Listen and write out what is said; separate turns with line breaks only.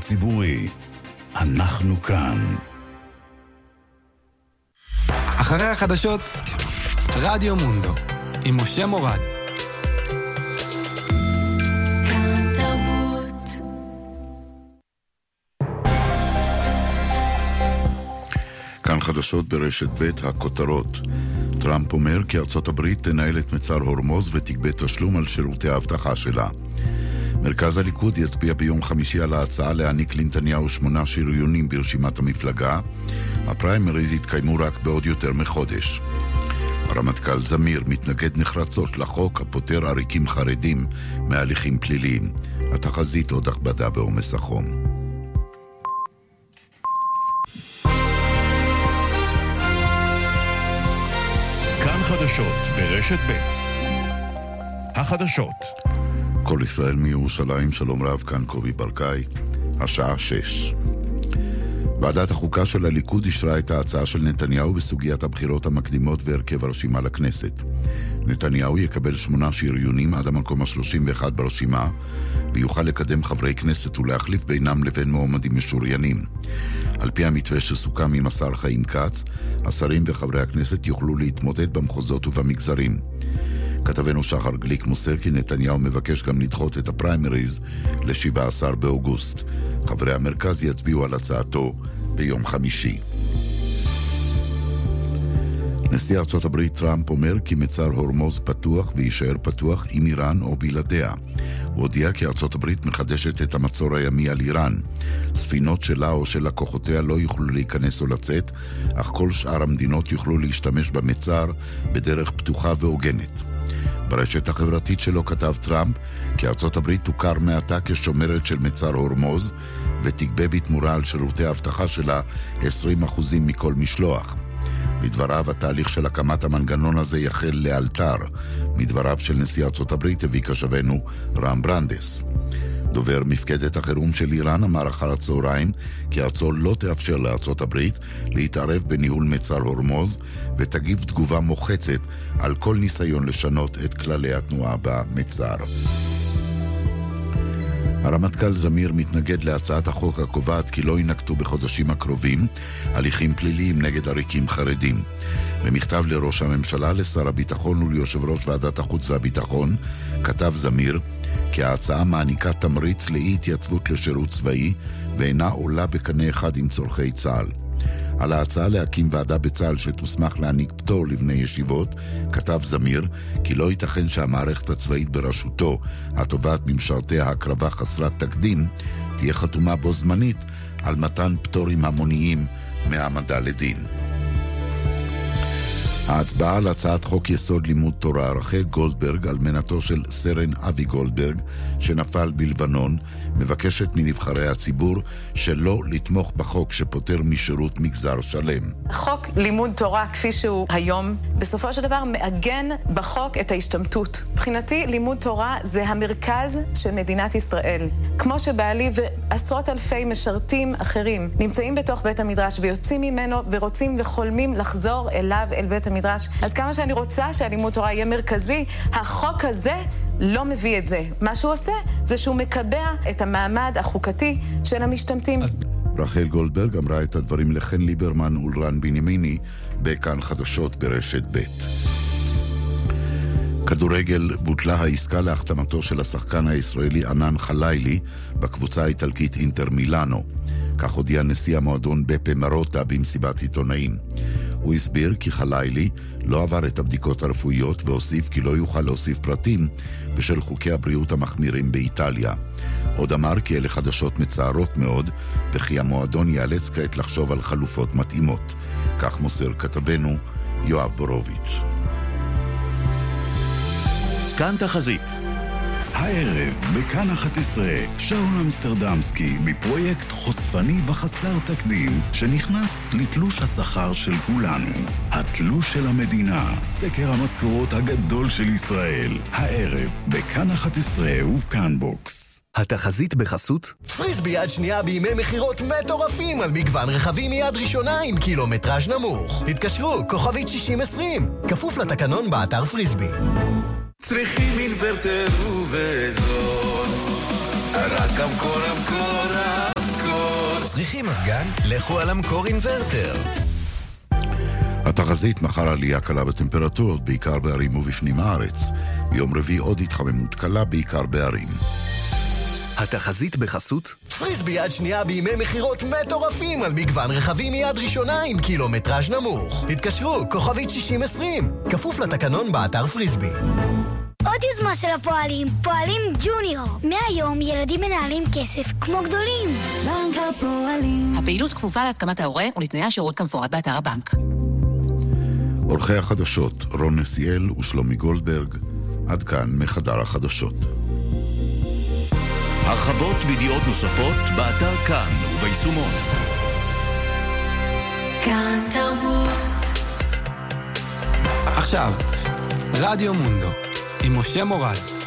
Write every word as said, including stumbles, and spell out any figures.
הציבורי. אנחנו כאן.
אחרי החדשות, רדיו מונדו, עם משה מורד.
כאן חדשות ברשת ב' הכותרות. טראמפ אומר כי ארצות הברית תנהל את מצר הורמוז ותגבה תשלום על שירותי ההבטחה שלה. מרכז הליכוד יצביע ביום חמישי על ההצעה להעניק לנתניהו שמונה שריונים ברשימת המפלגה. הפריימריז יתקיימו רק בעוד יותר מחודש. הרמטכ"ל זמיר מתנגד נחרצות לחוק הפותר עריקים חרדים מהליכים פליליים. התחזית עוד הכבדה בעומס החום.
כאן חדשות ברשת ב' החדשות.
כל ישראל מירושלים, שלום רב, כאן קובי ברקאי, השעה שש. ועדת החוקה של הליכוד אישרה את ההצעה של נתניהו בסוגיית הבחירות המקדימות והרכב הרשימה לכנסת. נתניהו יקבל שמונה שריונים עד המקום ה-שלושים ואחת ברשימה, ויוכל לקדם חברי כנסת ולהחליף בינם לבין מועמדים משוריינים. על פי המתווה שסוכם עם השר חיים כץ, השרים וחברי הכנסת יוכלו להתמודד במחוזות ובמגזרים. כתבנו שחר גליק מוסר כי נתניהו מבקש גם לדחות את הפריימריז ל-שבעה עשר באוגוסט. חברי המרכז יצביעו על הצעתו ביום חמישי. נשיא ארצות הברית טראמפ אומר כי מצר הורמוז פתוח ויישאר פתוח עם איראן או בלעדיה. הוא הודיע כי ארצות הברית מחדשת את המצור הימי על איראן. ספינות שלה או של לקוחותיה לא יוכלו להיכנס או לצאת, אך כל שאר המדינות יוכלו להשתמש במצר בדרך פתוחה והוגנת. ברשת החברתית שלו כתב טראמפ כי ארצות הברית תוכר מעתה כשומרת של מצר הורמוז ותגבה בתמורה על שירותי ההבטחה שלה עשרים אחוז מכל משלוח. לדבריו, התהליך של הקמת המנגנון הזה יחל לאלתר. מדבריו של נשיא ארצות הברית הביא כשבנו רם ברנדס. דובר מפקדת החירום של איראן אמר אחר הצהריים כי ארצו לא תאפשר לארצות הברית להתערב בניהול מצר הורמוז ותגיב תגובה מוחצת על כל ניסיון לשנות את כללי התנועה במצר. הרמטכ"ל זמיר מתנגד להצעת החוק הקובעת כי לא ינקטו בחודשים הקרובים הליכים פליליים נגד עריקים חרדים. במכתב לראש הממשלה, לשר הביטחון וליושב ראש ועדת החוץ והביטחון, כתב זמיר כי ההצעה מעניקה תמריץ לאי התייצבות לשירות צבאי ואינה עולה בקנה אחד עם צורכי צה"ל. על ההצעה להקים ועדה בצה"ל שתוסמך להעניק פטור לבני ישיבות, כתב זמיר כי לא ייתכן שהמערכת הצבאית בראשותו, התובעת במשרתי ההקרבה חסרת תקדים, תהיה חתומה בו זמנית על מתן פטורים המוניים מהעמדה לדין. ההצבעה על הצעת חוק יסוד לימוד תורה, רחל גולדברג, אלמנתו של סרן אבי גולדברג שנפל בלבנון, מבקשת מנבחרי הציבור שלא לתמוך בחוק שפוטר משירות מגזר שלם.
חוק לימוד תורה כפי שהוא היום, בסופו של דבר מעגן בחוק את ההשתמטות. מבחינתי לימוד תורה זה המרכז של מדינת ישראל. כמו שבעלי ועשרות אלפי משרתים אחרים נמצאים בתוך בית המדרש ויוצאים ממנו ורוצים וחולמים לחזור אליו, אל בית המדרש. אז כמה שאני רוצה שהלימוד תורה יהיה מרכזי, החוק הזה לא מביא את זה. מה שהוא עושה זה שהוא מקבע את המעמד החוקתי של המשתמטים. אז...
רחל גולדברג אמרה את הדברים לחן ליברמן ולרן בנימיני בכאן חדשות ברשת ב'. כדורגל, בוטלה העסקה להחתמתו של השחקן הישראלי ענן חלילי בקבוצה האיטלקית אינטר מילאנו. כך הודיע נשיא המועדון בפה מרוטה במסיבת עיתונאים. הוא הסביר כי חלילי לא עבר את הבדיקות הרפואיות והוסיף כי לא יוכל להוסיף פרטים בשל חוקי הבריאות המחמירים באיטליה. עוד אמר כי אלה חדשות מצערות מאוד וכי המועדון ייאלץ כעת לחשוב על חלופות מתאימות. כך מוסר כתבנו יואב בורוביץ'.
כאן תחזית. הערב בכאן אחת עשרה, שאול אמסטרדמסקי בפרויקט חושפני וחסר תקדים שנכנס לתלוש השכר של כולנו. התלוש של המדינה, סקר המשכורות הגדול של ישראל. הערב בכאן אחת עשרה ובכאן בוקס.
התחזית בחסות
פריסבי יד שנייה בימי מחירות מטורפים על מגוון רכבים מיד ראשונה עם קילומטראז' נמוך. התקשרו, כוכבית שישים עשרים, כפוף לתקנון באתר פריסבי.
צריכים אינוורטר ובזול, רק המקור המקור
צריכים מזגן? לכו על המקור אינברטר.
התחזית מחר עלייה קלה בטמפרטורות, בעיקר בערים ובפנים הארץ. ביום רביעי עוד התחממות קלה, בעיקר בערים.
התחזית בחסות פריסבי יד שנייה בימי מחירות מטורפים על מגוון רכבים מיד ראשונה עם קילומטראז' נמוך. התקשרו, כוכבית שישים עשרים, כפוף לתקנון באתר פריסבי.
עוד יוזמה של הפועלים, פועלים ג'וניור. מהיום ילדים מנהלים כסף כמו גדולים.
בנק הפועלים. הפעילות כפופה להתקמת ההורה ולתנאי השירות כמפורט באתר הבנק.
אורחי החדשות, רון נסיאל ושלומי גולדברג. עד כאן מחדר החדשות.
הרחבות וידיעות נוספות באתר כאן וביישומון.
כאן תרבות.
עכשיו, רדיו מונדו עם משה מורל.